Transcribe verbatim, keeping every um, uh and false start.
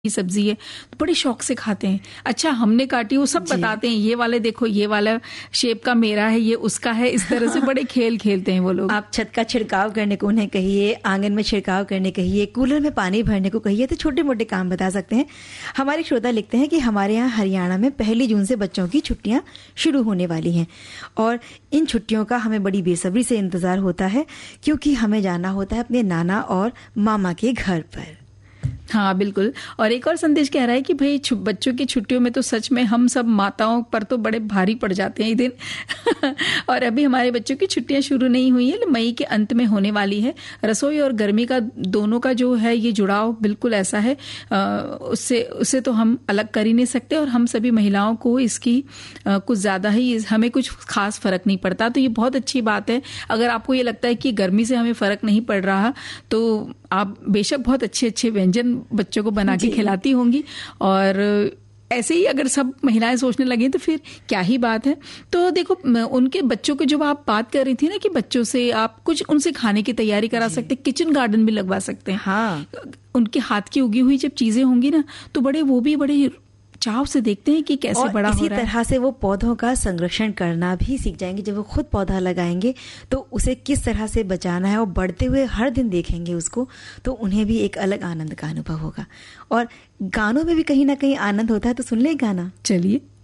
की सब्जी है तो बड़े शौक से खाते हैं। अच्छा हमने काटी, वो सब बताते हैं, ये वाले देखो, ये वाला शेप का मेरा है, ये उसका है, इस तरह से बड़े खेल खेलते हैं वो लोग। आप छत का छिड़काव करने को उन्हें कहिए, आंगन में छिड़काव करने कहिए, कूलर में पानी भरने को कहिए, तो छोटे मोटे काम बता सकते हैं। हमारे श्रोता लिखते हैं कि हमारे यहाँ हरियाणा में पहली जून से बच्चों की छुट्टियां शुरू होने वाली हैं और इन छुट्टियों का हमें बड़ी बेसब्री से इंतजार होता है क्योंकि हमें जाना होता है अपने नाना और मामा के घर पर। हाँ बिल्कुल। और एक और संदेश कह रहा है कि भाई बच्चों की छुट्टियों में तो सच में हम सब माताओं पर तो बड़े भारी पड़ जाते हैं ये दिन और अभी हमारे बच्चों की छुट्टियां शुरू नहीं हुई है, मई के अंत में होने वाली है। रसोई और गर्मी का दोनों का जो है ये जुड़ाव बिल्कुल ऐसा है, आ, उससे उससे तो हम अलग कर ही नहीं सकते और हम सभी महिलाओं को इसकी आ, कुछ ज्यादा ही, हमें कुछ खास फर्क नहीं पड़ता। तो ये बहुत अच्छी बात है। अगर आपको ये लगता है कि गर्मी से हमें फर्क नहीं पड़ रहा तो आप बेशक बहुत अच्छे अच्छे व्यंजन बच्चों को बना के खिलाती होंगी और ऐसे ही अगर सब महिलाएं सोचने लगी तो फिर क्या ही बात है। तो देखो उनके बच्चों को जब आप बात कर रही थी ना कि बच्चों से आप कुछ उनसे खाने की तैयारी करा सकते, किचन गार्डन भी लगवा सकते हैं। हाँ, उनके हाथ की उगी हुई जब चीजें होंगी ना तो बड़े वो भी बड़े चाव से देखते हैं कि कैसे बड़ा हो रहा है। इसी तरह से वो पौधों का संरक्षण करना भी सीख जाएंगे। जब वो खुद पौधा लगाएंगे तो उसे किस तरह से बचाना है और बढ़ते हुए हर दिन देखेंगे उसको, तो उन्हें भी एक अलग आनंद का अनुभव होगा। और गानों में भी कहीं ना कहीं आनंद होता है, तो सुन ले गाना। चलिए।